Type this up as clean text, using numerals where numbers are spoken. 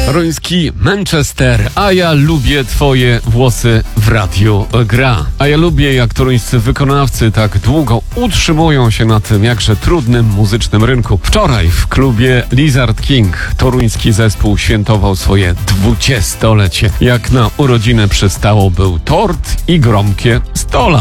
Toruński Manchester, a ja lubię twoje włosy w radiu gra. A ja lubię, jak toruńscy wykonawcy tak długo utrzymują się na tym jakże trudnym muzycznym rynku. Wczoraj w klubie Lizard King toruński zespół świętował swoje 20-lecie. Jak na urodziny przystało, był tort i gromkie 100 lat.